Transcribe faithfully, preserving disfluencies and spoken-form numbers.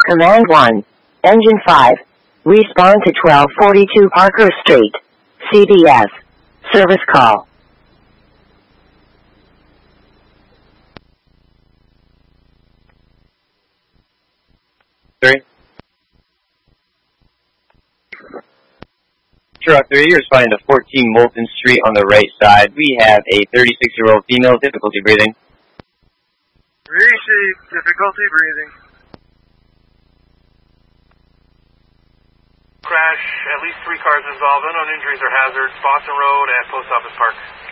Command one. Engine five. Respond to twelve forty-two Parker Street. C B S. Service call. Three. Truck three, you're responding to fourteen Moulton Street on the right side. We have a thirty-six-year-old female, difficulty breathing. Receive, difficulty breathing. Crash, at least three cars involved, unknown injuries or hazards, Boston Road at Post Office Park.